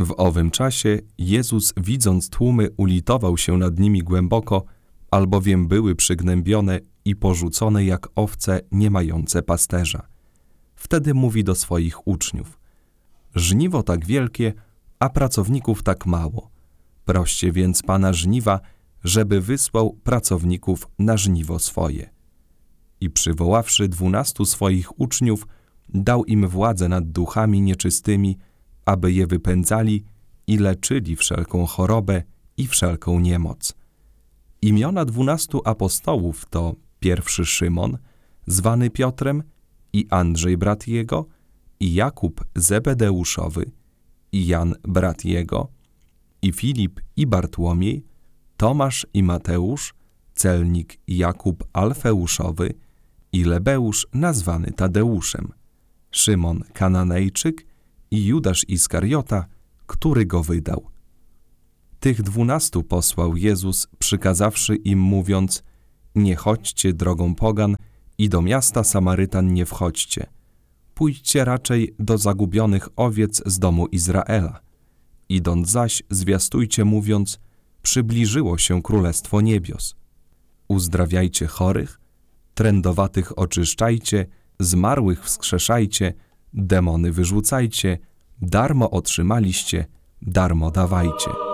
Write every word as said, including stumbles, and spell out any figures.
W owym czasie Jezus, widząc tłumy, ulitował się nad nimi głęboko, albowiem były przygnębione i porzucone jak owce nie mające pasterza. Wtedy mówi do swoich uczniów: żniwo tak wielkie, a pracowników tak mało. Proście więc Pana żniwa, żeby wysłał pracowników na żniwo swoje. I przywoławszy dwunastu swoich uczniów, dał im władzę nad duchami nieczystymi, aby je wypędzali i leczyli wszelką chorobę i wszelką niemoc. Imiona dwunastu apostołów to pierwszy Szymon, zwany Piotrem, i Andrzej brat jego, i Jakub Zebedeuszowy, i Jan brat jego, i Filip i Bartłomiej, Tomasz i Mateusz, celnik Jakub Alfeuszowy, i Lebeusz nazwany Tadeuszem, Szymon Kananejczyk i Judasz Iskariota, który go wydał. Tych dwunastu posłał Jezus, przykazawszy im, mówiąc: nie chodźcie drogą pogan i do miasta Samarytan nie wchodźcie. Pójdźcie raczej do zagubionych owiec z domu Izraela. Idąc zaś, zwiastujcie, mówiąc: przybliżyło się Królestwo Niebios. Uzdrawiajcie chorych, trędowatych oczyszczajcie, zmarłych wskrzeszajcie, demony wyrzucajcie, darmo otrzymaliście, darmo dawajcie.